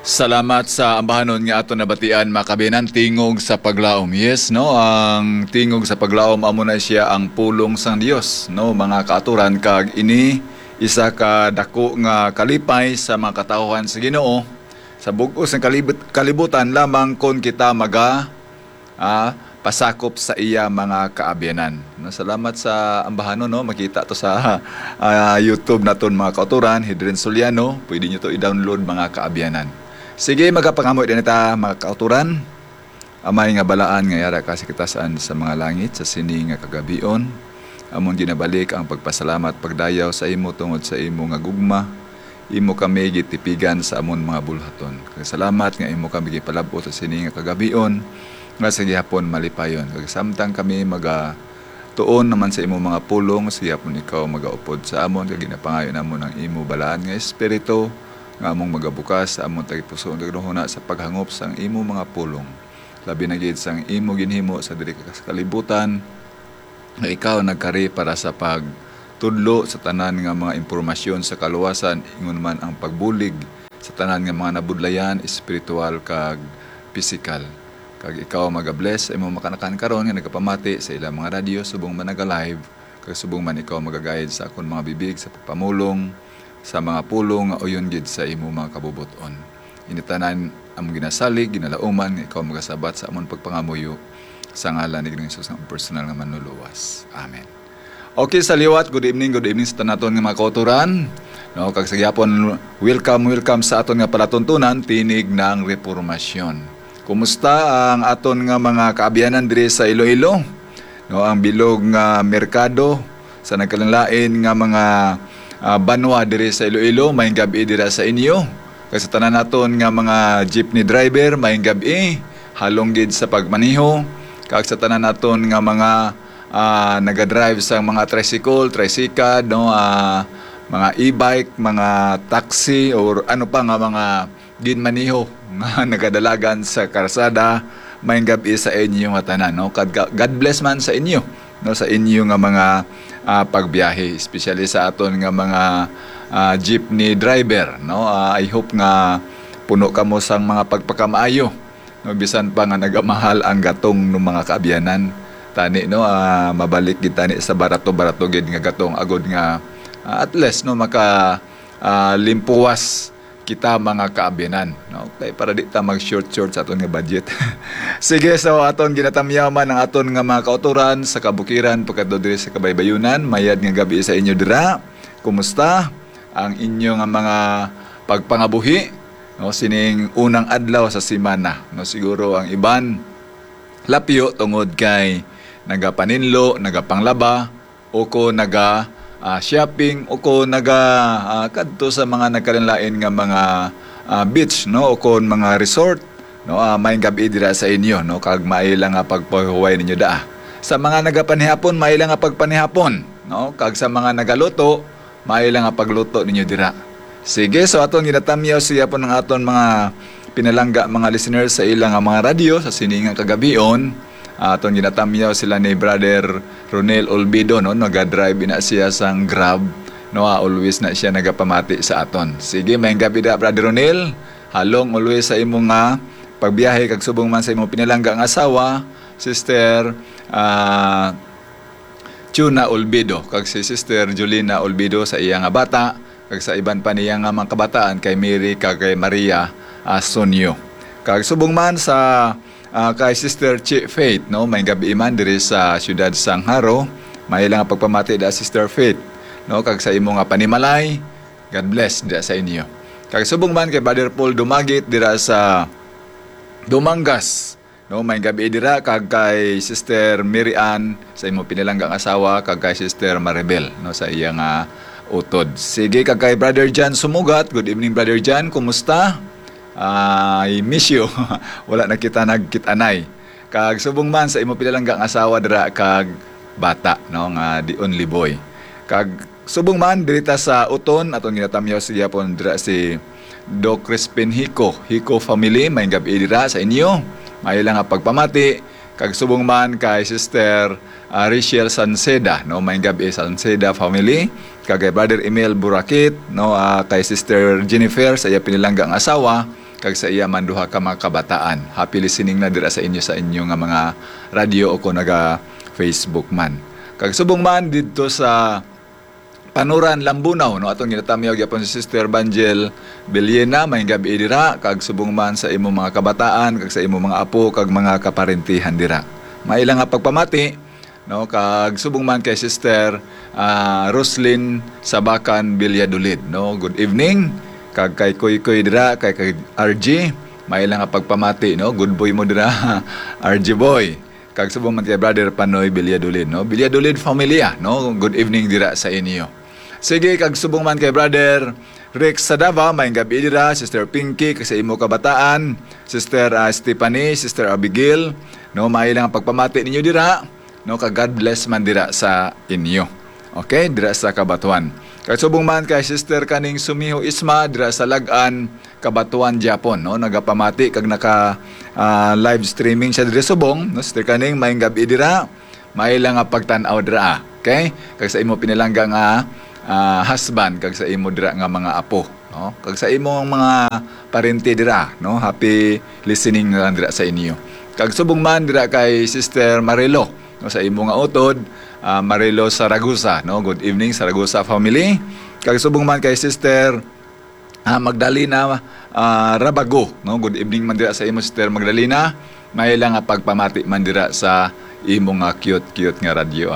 Salamat sa ambahanon nga ato nabatian makabinan tingog sa paglaom. Yes, no, ang tingog sa paglaom amo na siya ang pulong sang Dios, no, mga kaaturan kag ini isa ka dako nga kalipay sa mga katawhan sa Ginoo sa bug-os ng kalibutan lamang kon kita pasakop sa iya mga kaabyanan. No, salamat sa ambahanon, no, makita to sa YouTube naton mga kaaturan, Hedren Soliano, pwede niyo to i-download mga kaabyanan. Sige, magapangamoy din ita mga kauturan. Amay nga balaan nga yara kasi kita saan sa mga langit, sa sini nga kagabion. Amon ginabalik ang pagpasalamat, pagdayaw sa imo tungod sa imo nga gugma. Imo kami gitipigan sa amon mga bulhaton. Salamat nga imo kami gipalabot sa sini nga kagabion. Nga sa gihapon malipayon. Samtang kami tuon naman sa imo mga pulong, sa gihapon ikaw magaupod sa amon, kag ginapangayon amon ang imo balaan nga espiritu. Nga among magabukas sa among tagipuso nagruhuna sa paghangop sang imo mga pulong. Labi na gid sang imo ginhimo sa diri ka kalibutan nga ikaw nagkari para sa pagtudlo sa tanan nga mga impormasyon sa kaluwasan, ingon man ang pagbulig sa tanan nga mga nabudlayan espiritual kag physical. Kag ikaw magabless imo makanakan karon nga nagapamati sa ilang mga radyo subong man naga-live, kag subong man ikaw magagayad sa akon mga bibig sa pagpamulong sa mga pulong nga uyon gid sa imo mga kabubuton. Initanan among ginasalig, ginalauman, ikaw magasabat sa amon pagpangamuyo sa ngalan ni Jesus ang personal nga manluluwas. Amen. Okay, sa liwat, good evening sa tanaton nga mga kauturan. No, kag sa gyapon, welcome sa aton nga palatuntunan, tinig ng reformasyon. Kumusta ang aton nga mga kaabyanan diri sa Iloilo? No, ang bilog nga merkado sa nagkalanlain nga mga banwa diri sa Iloilo, may gabi dira sa inyo. Kasi tanan naton nga mga jeepney driver, may gabi, halong gid sa pagmaniho. Kag sa tanan naton nga mga naga-drive sa mga tricycle, no, mga e-bike, mga taxi, or ano pa nga mga ginmaniho nga nagadalagan sa karsada, may gabi sa inyo nga tanan, no. God bless man sa inyo, no, sa inyo nga mga pagbiyahe, especially sa aton nga mga jeepney driver, no. I hope nga puno kamo sang mga pagpakamaayo, no, bisan pa nga nagamahal ang gatong ng mga kaabyanan tani, no, mabalik gid tani sa barato gid nga gatong agod nga at least, no, maka limpuwas kita mga kaabyanan, no, kay para di ta mag short sa aton nga budget. Sige, so aton ginatamyaman ang aton nga mga kauturan sa kabukiran pagkadto diri sa Kabaybayunan. Mayad nga gabi sa inyo dira. Kumusta ang inyo nga mga pagpangabuhi, no, sining unang adlaw sa semana, no. Siguro ang iban lapyo tungod kay nagapaninlo, nagapanglaba, o ko shopping, o ko kadto sa mga nagkalanlain nga mga beach, no, o kon mga resort, no. May gabi dira sa inyo, no, kag maila nga pagpahuway ninyo daa. Sa mga nagapanihapon, maila nga pagpanihapon, no, kag sa mga nagaluto, maila nga pagluto ninyo dira. Sige, so aton ginatamyaw siya po ng aton mga pinalangga mga listeners sa ilang mga radyo sa siningang kagabion. Aton ginatamyaw sila ni Brother Ronel Olbido, no, naga-drive na siya sang Grab, no, always na siya nagapamati sa aton. Sige, may gabi da Brother Ronel, halong always sa imong nga pagbiyahe kag subong man sa imong pinalangga nga asawa, Sister Chuna Olbido, kag si Sister Julina Olbido sa iya nga bata, kag sa iban pa niya nga mga kabataan kay Mary kag kay Maria Sonyo. Kag subong man sa kay Sister Faith, no, may gabi man diri sa siyudad sang Haro, may lang pagpamati da Sister Faith, no, kag sa imo nga panimalay, God bless dira sa inyo. Kag subong man kay Brother Paul Dumagit dira sa Dumangas, no, may gabi dira kag kay Sister Mary Ann sa imo pinalanggang asawa, kag kay Sister Maribel, no, sa iya nga utod. Sige, kag kay Brother Jan Sumugat, good evening Brother Jan, kumusta? I miss you. Wala na kita nagkitanay. Kag subong man sa imo pinalanggang asawa dira kag bata, no, nga the only boy. Kag subong man dirita sa Uton aton ginatamyaw siya pon dira si Doc Crispin Hico family, may gabi dira sa inyo. May lang nga pagpamati kag subong man kay Sister Rachel Sanseda, no, may gabi Sanseda family. Kag kay Brother Emil Burakit, no, kay Sister Jennifer sa iya pinilanggang asawa, kag sa iya man duha ka mga kabataan. Happy listening na dira sa inyo nga mga radio o ko naga Facebook man. Kag subong man dito sa Panuran Lambunaw, no, atong ginatamyaw gyapon si Sister Banjel Beliena, may gabi dira kag subong man sa imo mga kabataan kag sa imo mga apo kag mga kaparentihan dira. Mailang nga pagpamati, no, kag subong man kay Sister Roslyn Sabakan Bilyadulid, no. Good evening kag kay Koy dira kay RG, mailang nga pagpamati, no. Good boy mo dira RG boy. Kag subong man kay Brother Panoy Bilyadulid, no. Bilyadulid familia, no. Good evening dira sa inyo. Sige, kag subong man kay Brother Rex Sadava, may gabi dira, Sister Pinky, kasi imo kabataan, Sister Stephanie, Sister Abigail, no, mailang pagpamati ninyo dira, no, kag God bless man dira sa inyo. Okay, dira sa Kabatuan. Kag subong man kay Sister kaning Sumiho Isma dira sa Lagan, Kabatuan, Japon, no, nagapamati kag naka live streaming siya dira subong, no, Sister kaning may gabi dira, mailang pagtan-aw dira. Okay? Kag sa imo pinilangga nga husband kag sa imo dira nga mga apo, no, kag sa imo mga parente dira, no, happy listening na dira sa inyo. Kag subong man dira kay Sister Marilo, no, sa imo nga utod, Marilo Saragosa, no, good evening Saragosa family. Kag subong man kay Sister Magdalena Rabago, no, good evening man dira sa imo Sister Magdalena, may lang pagpamati man dira sa imo nga cute nga radyo.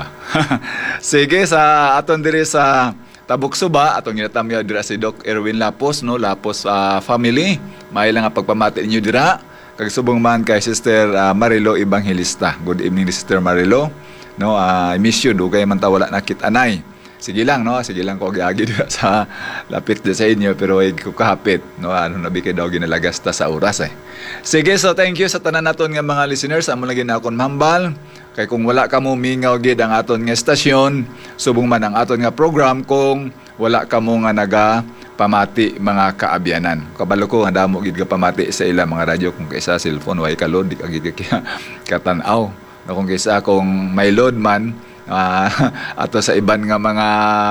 Sige, sa aton diri sa Tabuk Suba, atong ginatamyaw dira si Doc Erwin Lapos, no, Lapos family, may lang pagpamati inyo dira. Kag subong man kay Sister Marilo Evangelista. Good evening Sister Marilo, no. I miss you, dugay man ta wala nakit anay. Sige lang, no, sige lang ko agi dira sa lapit dira sa inyo, pero ay ko kahapit, no, ano nabi kay daw ginalagas ta sa oras. Sige, so thank you sa tanan naton nga mga listeners. Amo lagi na akong mahambal. Kay kung wala ka mo mingaw gid ang aton nga estasyon, subong man ang aton nga program kung wala ka mo nga pamati mga kaabyanan. Kabalo ko nga damo gid ka pamati sa ilang mga radyo kung kaysa cellphone way kalod di ka gid katanaw. No, kung kaysa kung may load man ato sa iban nga mga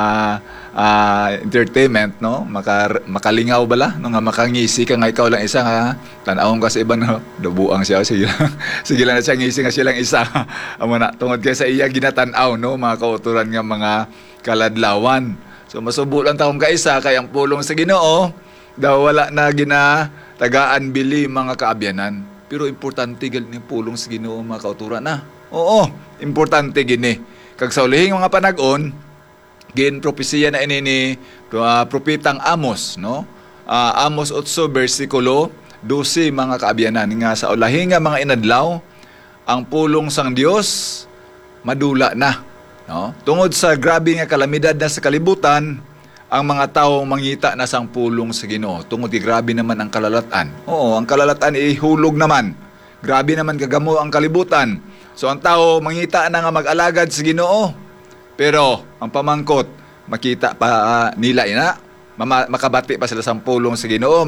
entertainment, no, makalingaw bala, no, nga makangisi ka nga ikaw lang isa nga tan-awon ka sa iban, no, dubuang siya, sige lang na siya ngisi nga siya lang isa. Amo na tungod kay sa iya ginatan-aw, no, mga kauturan nga mga kaladlawan. So masubo lang taong kaisa kay ang pulong sa Ginoo daw wala na ginatagaan bili mga kaabyanan. Pero importante gid ni pulong sa Ginoo mga kauturan na. Oo, importante gini. Kag sa ulihing mga panag-on, gin propesiya na ini ni propetang Amos, no? Amos 8 bersikulo 12 mga kaabyanan nga sa ulahing nga mga inadlaw ang pulong sang Dios madula na, no? Tungod sa grabe nga kalamidad na sa kalibutan, ang mga tawo mangita na sang pulong sa Ginoo. Tungod grabe naman ang kalalatan. Oo, ang kalalatan ihulog naman. Grabe naman kagamo ang kalibutan. So ang tao mangita na nga mag-alagad sa Ginoo. Pero ang pamangkot makita pa nila ina, makabati pa sila sa pulong sa Ginoo,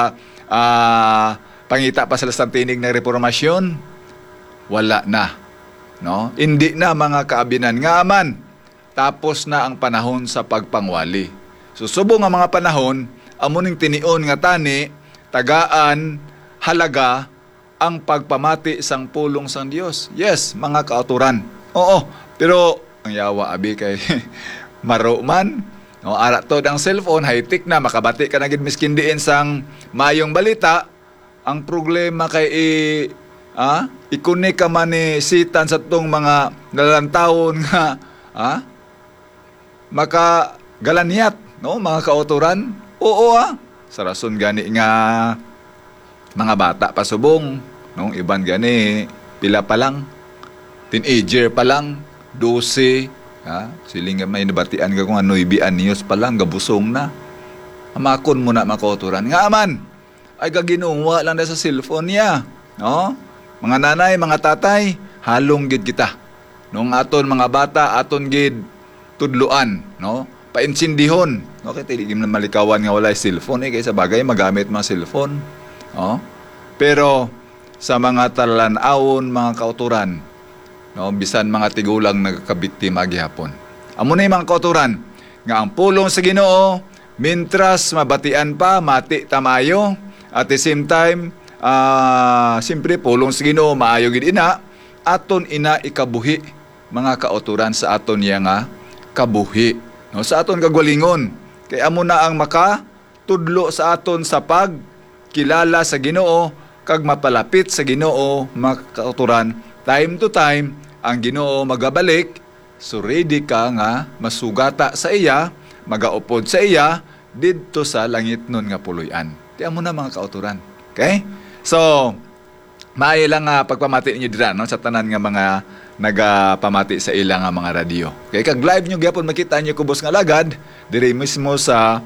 pangita pa sila sa tinig ng reformasyon. Wala na, no? Hindi na mga kaabinan nga aman. Tapos na ang panahon sa pagpangwali. So subong nga mga panahon, amuning tinion nga tani, tagaan, halaga ang pagpamati sang pulong sang Dios. Yes, mga kauturan. Oo, pero ang yawa abi kay maro man, no, ara to ang cellphone high-tech na, makabati ka na gid miskin diin sang mayong balita. Ang problema kay ikunik ka man ni sitan sa tong mga nalantawon nga maka galaniyat, no, mga kauturan. Oo, sa rason gani nga mga bata pa subong, no, iban gani pila pa lang, teenager pa lang, 12, siling nga may nabatian ka kung ano, 9 anyos pa lang, gabusong na. Amakon mo na makoturan. Nga man, ay kaginuwa lang na sa cellphone niya, no? Mga nanay, mga tatay, halong gid kita. Nung aton mga bata, aton gid tudluan, no? Painsindihon. Okay, hindi na malikawan nga wala cellphone, kaysa bagay magamit mga cellphone. Oh? Pero sa mga talanawon, mga kauturan, no, bisan mga tigulang nagkabiktima gihapon. Amo na yung mga kauturan nga ang pulong sa Ginoo, mintras mabatian pa, mati tamayo, At the same time, siyempre pulong sa Ginoo maayo gid ina aton ina ikabuhi mga kauturan sa aton nga kabuhi, no, sa aton kagwalingon. Kay amo na ang makatudlo sa aton sa pagkilala sa Ginoo kag mapalapit sa Ginoo mga kauturan. Time to time ang Ginoo magabalik, so ready ka nga masugata sa iya, magaupod sa iya didto sa langit nun nga puloy-an. Di amo na mga kauturan. Okay? So, maayo lang pagpamati ninyo dira, no, sa tanan nga mga nagapamati sa ilang nga mga radio. Okay, kag live nyo gyapon makita nyo kubos nga lagad diri mismo sa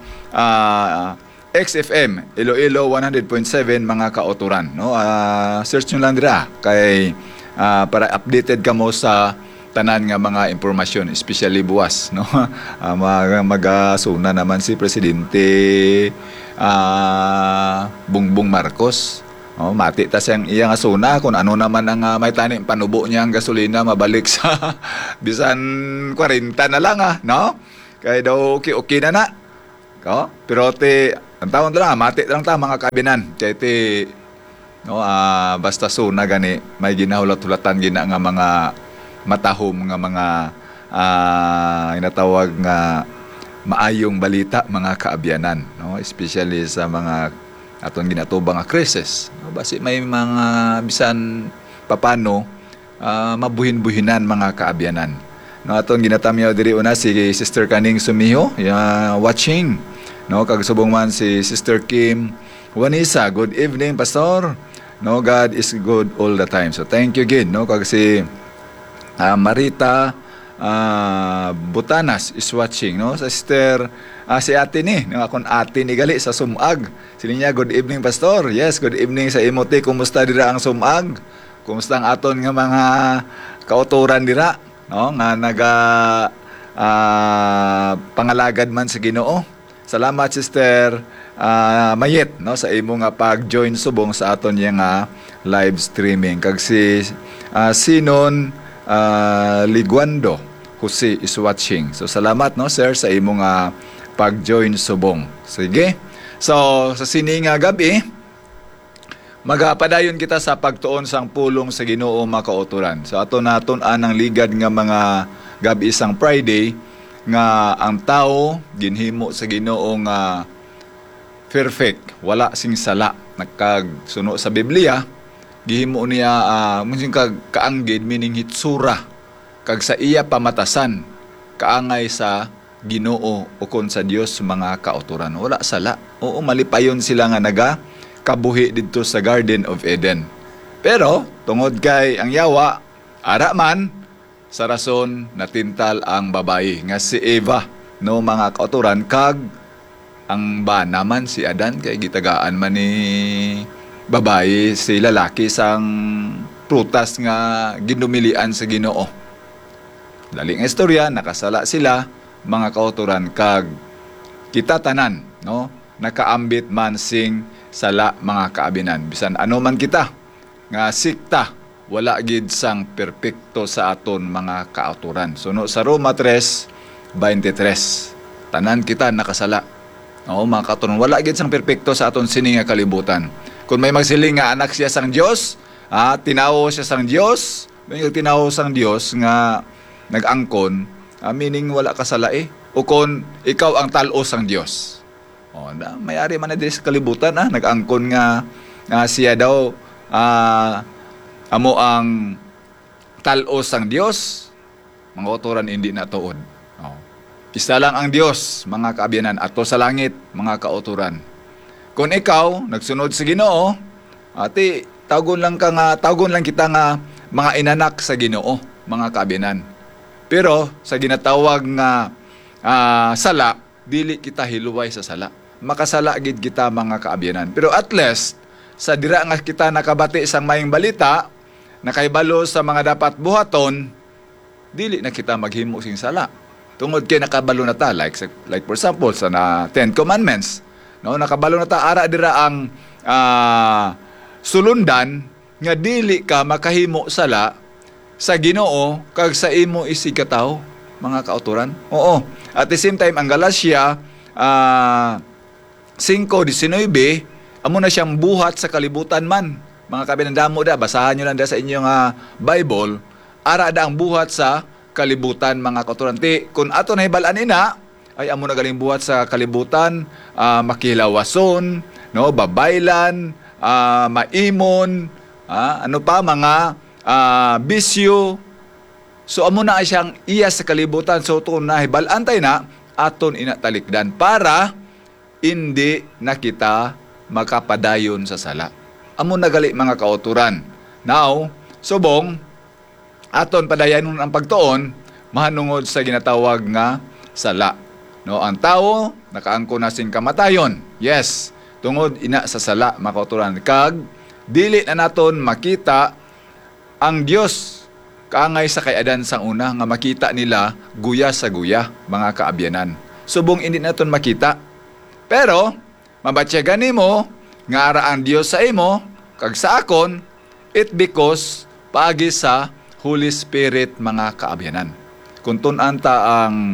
XFM Iloilo 100.7 mga kauturan, no. Search nyo lang dira kay para updated kamo sa tanan nga mga impormasyon, especially buwas, no. Magasuna naman si Presidente Bongbong Marcos. Oh, mati ta siyang iya nga suna kung ano naman ang may tanim panubo niya ang gasolina mabalik sa bisan 40 na lang no? Kaya daw okay na na. Ko? Pero ang tawon lang mati lang ta mga kabinan. Kaya no, basta suna gani may ginahulat-hulatan gina nga mga matahom nga mga inatawag nga maayong balita mga kaabyanan, no? Especially sa mga aton ginatubang nga krisis, no? Basi may mga bisan papano mabuhin-buhinan mga kaabyanan, no? Aton ginatamyaw diri una si Sister Kaning Sumiho watching, no, kag subong man si Sister Kim Wanisa. Good evening, Pastor, no, God is good all the time. So thank you again, no, kag si Marita Butanas is watching, no, sa Sister si ate ni, ng akong ate ni gali sa Sumag. Sila niya, good evening, Pastor. Yes, good evening sa imote. Kumusta dira ang Sumag? Kumusta ang aton nga mga kauturan dira, no, nga naga pangalagad man sa Ginoo. Salamat, Sister Mayet, no, sa imo nga pag-join subong sa aton nga live streaming. Kag si Sinon Liguando Jose is watching. So salamat, no, sir, sa imo nga pag-join subong. Sige. So sa sini nga gabi magapadayon kita sa pagtuon sang pulong sa Ginoo mga kauturan. So ato naton anang ligad nga mga gabi isang Friday nga ang tao ginhimo sa Ginoo nga perfect, wala sing sala. Nagkagsuno sa Biblia, gihimo niya kag kaanggid meaning hitsura, kag sa iya pamatasan kaangay sa Ginoo o kon sa Dios mga kauturan. Wala sala. Oo, malipayon sila nga kabuhi dito sa Garden of Eden. Pero tungod kay ang yawa ara man sa rason natintal ang babae nga si Eva, no, mga kauturan, kag ang ba naman si Adan kay gitagaan man ni babae si lalaki sang prutas nga ginumilian sa Ginoo. Daling istorya, nakasala sila mga kauturan, kag kita tanan, no, nakaambit man sing sala mga kaabinan. Bisan ano man kita nga sikta, wala gid sang perpekto sa aton mga kauturan. So no, sa Roma 3:23, tanan kita nakasala. No, mga kauturan, wala gid sang perpekto sa aton sini nga kalibutan. Kung may magsiling nga anak siya sang Dios, tinawo siya sang Dios, may tinawo sang Dios nga nag-angkon, meaning wala ka sala o kung ikaw ang talos ang Diyos. O, mayari man na din sa kalibutan, nag-angkon nga siya daw amo ang talos ang Diyos, mga kauturan hindi na tuod. O, isa lang ang Diyos, mga kaabyanan, ato sa langit, mga kauturan. Kung ikaw nagsunod sa Ginoo, tawgon lang kita nga mga inanak sa Ginoo, mga kaabyanan. Pero sa ginatawag nga sala, dili kita hiluway sa sala. Makasala gid kita mga kaabyanan. Pero at least sa dira nga kita nakabati sang maayong balita, nakaibalo sa mga dapat buhaton, dili na kita maghimo sing sala. Tungod kay nakabalo na ta, like for example sa Ten Commandments, no, nakabalo na ta ara dira ang sulundan nga dili ka makahimo sala sa Ginoo kag sa imo isigataw, mga kauturan. Oo. At the same time ang Galatia 5:19, amo na siyang buhat sa kalibutan man. Mga kabinan damo da, basahan nyo lang da sa inyong Bible, ara da ang buhat sa kalibutan mga kauturan. Kung ato na hibalaan ina, ay amo na galing buhat sa kalibutan, makilawason, no, babaylan, maimon, ano pa, mga bisyo. So amo na siyang iya sa kalibutan. So kung nahibalaan tayo na, aton inatalikdan para hindi na kita makapadayon sa sala. Amo nagali mga kauturan. Now, subong, aton padayanon ang pagtuon, mahanungod sa ginatawag nga sala. No, ang tao, nakaangko na sing kamatayon. Yes, tungod ina sa sala, mga kauturan. Kag, dili na naton makita ang Dios kaangay sa kay Adan sang una, nga makita nila guya sa guya, mga kaabyanan. Subong hindi naton makita. Pero, mabatyagan nimo nga ara ang Dios sa imo, kag sa akon, it because paagi sa Holy Spirit, mga kaabyanan. Kung tunanta ang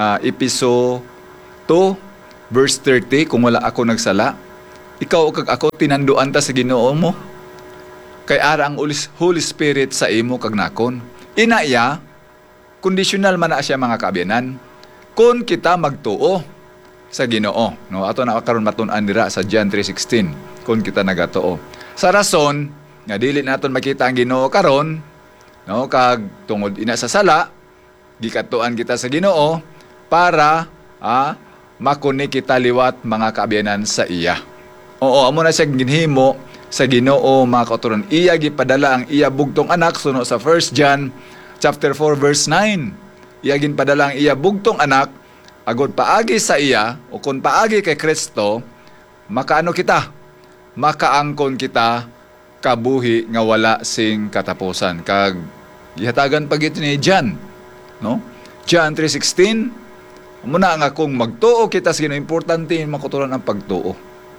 Episo 2, verse 30, kung wala ako nagsala, ikaw kag ako tinanduan ta sa Ginoo mo. Kay ara ang Holy Spirit sa imo kag nakon. Inaya, conditional man na siya, mga kaabyanan, kung kita magtuo sa Ginoo. No, ato na karon matun-an dira sa John 3:16, kung kita nagatuo. Sa rason nga dili naton makita ang Ginoo karon, no, kag tungod ina sa sala, gikatuan kita sa Ginoo para makuni kita liwat, mga kaabyanan, sa iya. Oo, amo na siya ginhimo sa Ginoo, mga kauturan. Iya gipadala ang iya bugtong anak, suno sa 1 John chapter 4 verse 9. Iya ginpadala ang iya bugtong anak agod paagi sa iya, o kung paagi kay Kristo, makaano kita? Makaangkon kita kabuhi nga wala sing katapusan. Kag ihatagan pag ito ni John, no? John 3:16, muna nga kung magtuo kita sa Ginoo, importante makuturan ang pagtuo.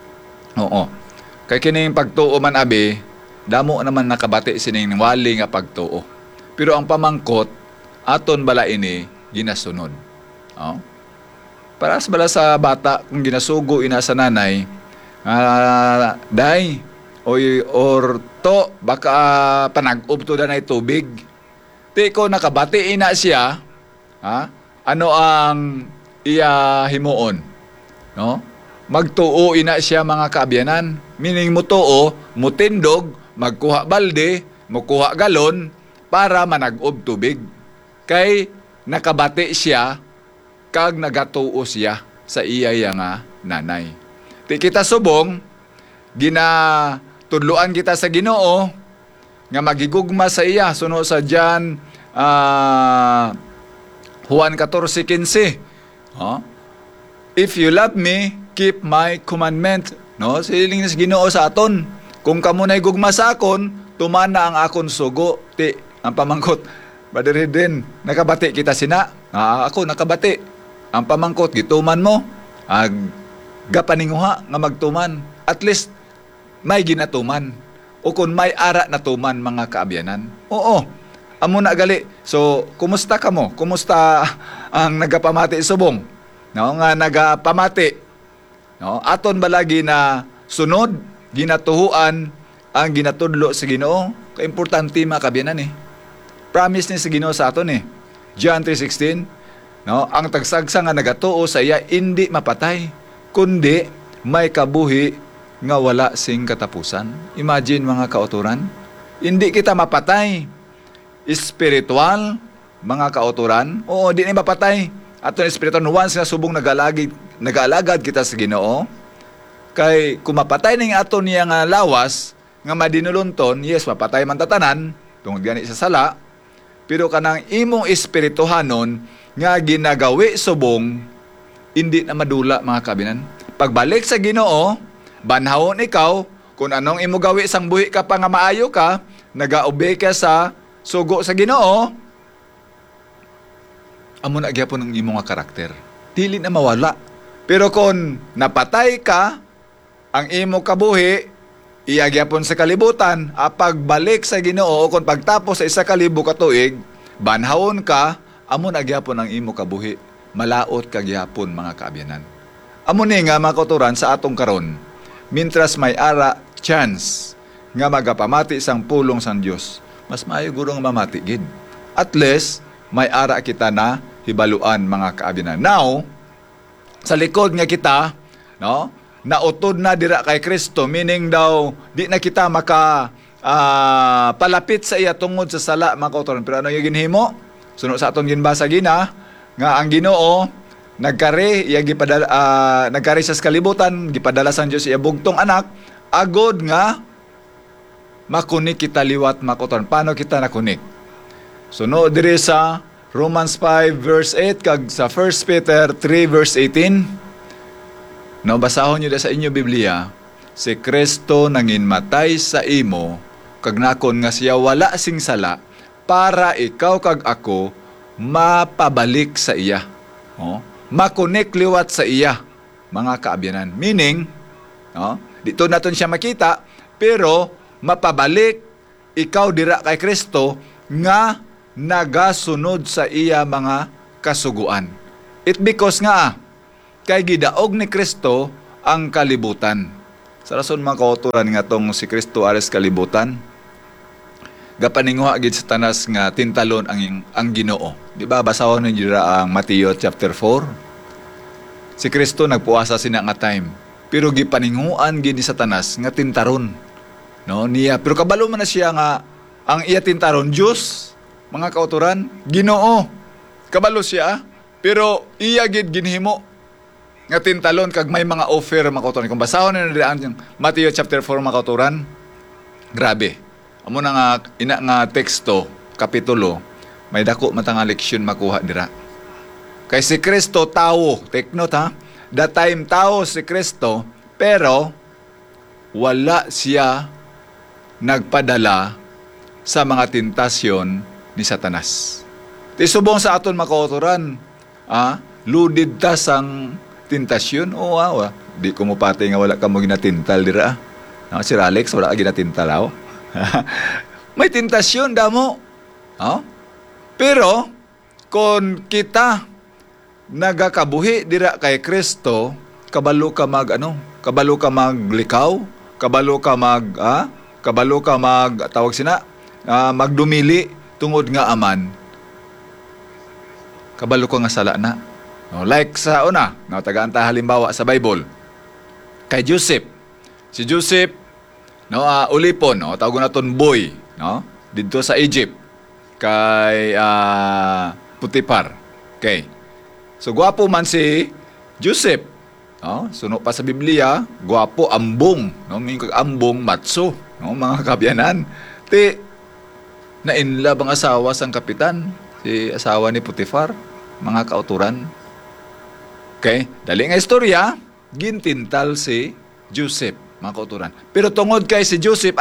Oo. Kay kining pagtuo man abi, damo naman nakabati sining wali nga pagtuo. Pero ang pamangkot aton bala ini ginasunod. Oh. Para bala sa bata kung ginasugo ina sa nanay, day or to baka panag-up to danay tubig. Ti ko nakabati ina siya, ano ang iya himuon, no? Magtuo ina siya, mga kaabyanan. Meaning mo tuo, mutindog, magkuha balde, mukuha galon para manag-ob tubig. Kay nakabati siya kag nagatuo siya sa iya nga nanay. Ti kita subong, ginatudloan kita sa Ginoo nga magigugma sa iya, suno sa John Juan 14:15. If you love me, keep my commandment. No, siling sa Ginoo sa aton. Kung kamo nay gugma sa akon, tumana ang akon sugo. Ti ang pamangkot, Brother din, nakabati kita sina. Ako nakabati. Ang pamangkot gituman mo. Gapaninguha nga magtuman. At least may ginatuman. O kung may ara na tuman, mga kaabyanan. Oo. Amo na gali. So, kumusta ka mo? Kumusta ang nagapamati subong? No, nga nagapamati. No, aton balagi na sunod, ginatuhuan ang ginatudlo sa Ginoo. Kaimportante, mga kaabyanan eh. Promise ni sa Ginoo sa aton eh. John 3:16. No, ang tagsagsa nga nagatuo sa iya hindi mapatay, kundi may kabuhi nga wala sing katapusan. Imagine, mga kauturan, hindi kita mapatay. Spiritual, mga kauturan, oo, di na mapatay. Ato na spiritual, once na subong nag-alagad kita sa Ginoo, kay kumapatay ning ato niya nga lawas, nga madinulunton, yes, mapatay man tatanan, tungod gani sa sala, pero kanang imong espirituhanon, nga ginagawi subong, hindi na madula, mga kabinan. Pagbalik sa Ginoo, banhawon ikaw, kung anong imo gawi sang buhi ka pa nga maayo ka, nagaobey ka sa sugo sa Ginoo, amo na gyapon ang imo nga karakter. Dili na mawala. Pero kung napatay ka, ang imo kabuhi, iya gyapon sa kalibutan, pagbalik sa Ginoo, kung pagtapos sa 1,000 ka tuig, banhawon ka, amo na gyapon ang imo kabuhi. Malaot ka gyapon, mga kaabyanan. Amo ni nga, mga kauturan, sa atong karon, mintras may ara chance nga magapamati sang pulong sang Dios. Mas maayo guro nga mamati gid. At least may ara kita na hibaluan mga kaabinan. Now, sa likod nga kita, no, nautod na dira kay Kristo, meaning daw di na kita maka palapit sa iya tungod sa sala mga kautoran. Pero ano yung ginhimo? Sunod sa aton ginbasa gina nga ang Ginoo nagkari sa kalibutan, gipadala sang Dios iya bugtong anak agod nga makunik kita liwat mga kautoran. Paano kita nakunik? Sunod diri sa Romans 5 verse 8 kag sa 1 Peter 3 verse 18. No, basahon niyo sa inyo Biblia, si Kristo nanginmatay sa imo kag nakon nga siya wala sing sala para ikaw kag ako mapabalik sa iya. Oh, makunik liwat sa iya mga kaabyanan. Meaning, no, dito naton siya makita pero mapabalik ikaw dira kay Kristo nga nagasunod sa iya mga kasuguan. It because nga kay gidaog ni Kristo ang kalibutan. Sa rason mga kauturan nga tong si Kristo ares kalibutan, gapaninguha gid sa tanas nga tintalon ang Ginoo. Di ba basahon ninyo dira ang Mateo chapter 4? Si Kristo nagpuasa sina nga time, pero gipaninguan gid ni Satanas nga tintaron. No, niya pero kabalo man na siya nga ang iya tintaron Dios, mga kauturan, Ginoo. Kabalo siya, pero iya gid ginhimo nga tintalon kag may mga offer mga kauturan. Kung basahon na ang Mateo chapter 4 mga kauturan, grabe. Amo na nga ina nga teksto, kapitulo, may dako matang leksyon makuha dira. Kay si Kristo tawo, take note ha. That time tawo si Kristo, pero wala siya nagpadala sa mga tentasyon ni Satanas. Tisubong sa aton makauturan, ludid ta sang tentasyon. O di ko mo pati nga wala ka mo ginatintal dira. Si Alex, wala ka ginatintal ako. May tentasyon damo. Pero, kung kita nagakabuhi dira kay Kristo, kabalo ka maglikaw, kabalo ka magdumili tungod nga aman, kabalo ko nga sala na. No, like sa una, no, tagaan ta halimbawa sa Bible, kay Joseph. Si Joseph, no, ulipon, no, tawag naton boy, no, dito sa Egypt, kay Putipar. Okay. So, gwapo man si Joseph. No, suno pa sa Biblia, gwapo, ambong. No, may ambong, matso. No, mga kabyanan. Na-inlove ang asawa sang kapitan, si asawa ni Putifar, mga kauturan. Okay, dali nga istorya, gintintal si Joseph, mga kauturan. Pero tungod kay si Joseph,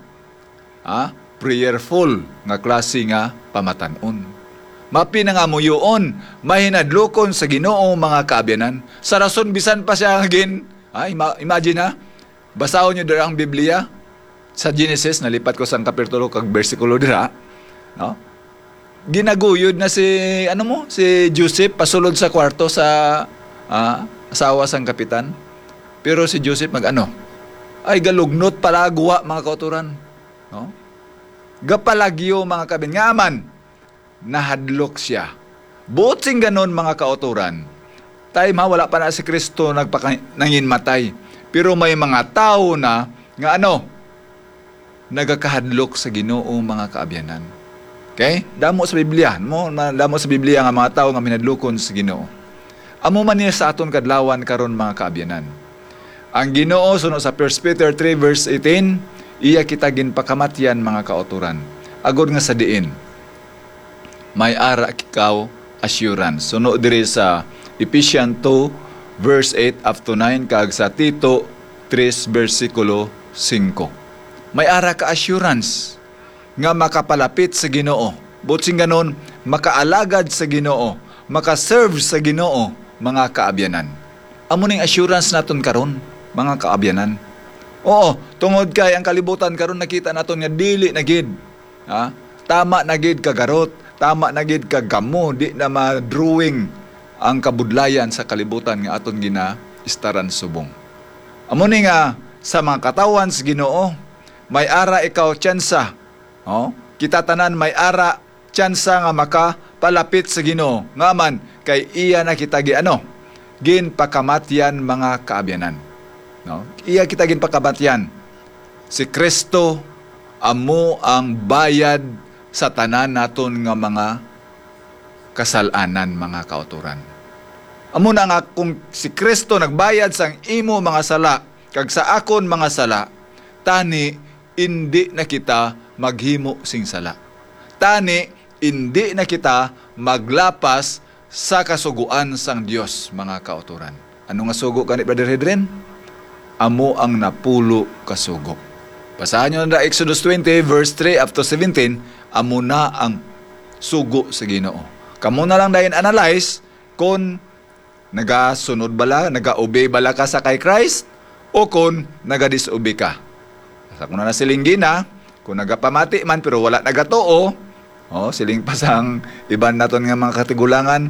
prayerful nga klase nga pamatanon. Mapi na nga mo yun, mahinadlokon sa Ginoo mga kaabyanan. Sa rason bisan pa siya imagine ha, basahon nyo dira ang Biblia, sa Genesis, nalipat ko sa kapitulo kag bersikulo dira, no? Ginaguyod na si Joseph pasulod sa kwarto sa asawa sang kapitan. Pero si Joseph galugnot palagwa mga kauturan, no? Gapalagyo mga kabin ngaman nahadlok siya. Buot sing ganon mga kauturan. Wala pa na si Kristo nanginmatay. Pero may mga tao na nga nagakahadlok sa Ginoo mga kaabyanan. Okay? Damo sa Biblia nga mga tao nga minadlokon sa Ginoo. Amo man niya sa aton kadlawan karon mga kaabyanan. Ang Ginoo suno sa 1 Peter 3 verse 18, iya kita ginpakamatyan mga kauturan. Agod nga sa diin, may ara ikaw assurance. Suno diri sa Ephesians 2 verse 8 up to 9 kag sa Tito 3 versikulo 5. May ara ka assurance nga makapalapit sa Ginoo. Butsing ganon, makaalagad sa Ginoo, makaserve sa Ginoo, mga kaabyanan. Amo ning assurance naton karon, mga kaabyanan. Oo, tungod kay ang kalibutan karon nakita naton nga dili na gid. Tama na gid kagarot, tama na gid kagamo, di na ma-drawing ang kabudlayan sa kalibutan nga aton gina istaran subong. Amo ni nga sa mga katawan sa Ginoo. May ara ikaw tsansa. Oh, kita tanan may ara tsansa nga makapalapit sa Ginoo. Ngaman kay iya na kita ginpakamatyan mga kaabyanan. No? Iya kita ginpakamatyan. Si Kristo amo ang bayad sa tanan naton nga mga kasalanan, mga kauturan. Amo na nga kung si Kristo nagbayad sang imo mga sala, kag sa akon mga sala, tani hindi na kita maghimo sing sala. Tani hindi na kita maglapas sa kasuguan sang Dios, mga kauturan. Ano nga sugo kanit, Brother Hedren? Amo ang napulo kasugo. Basahan nyo na Exodus 20 verse 3 up to 17, amo na ang sugo sa Ginoo. Kamu na lang dahin analyze kung nagasunod bala, naga-obey bala ka sa kay Christ o kung naga-disobey ka. Sa kung na silinggin na, kung nagapamati man pero wala nagatoo, siling pasang iban naton nga mga katigulangan,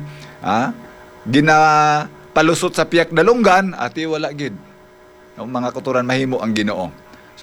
ginapalusot sa piyak dalunggan, ati wala gid. Mga kauturan mahimo ang Ginoo.